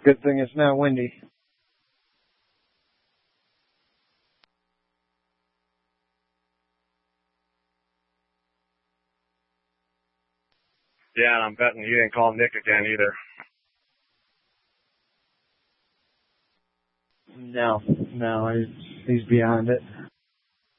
Good thing it's not windy. Yeah, and I'm betting you didn't call Nick again either. No, he's beyond it.